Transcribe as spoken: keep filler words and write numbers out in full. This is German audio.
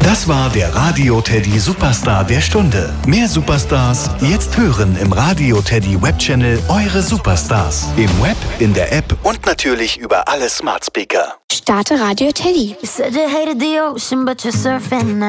Das war der Radio Teddy Superstar der Stunde. Mehr Superstars jetzt hören im Radio Teddy Webchannel Eure Superstars. Im Web, in der App und natürlich über alle Smart Speaker. Starte Radio Teddy. You said you hated the ocean, but you're surfing now.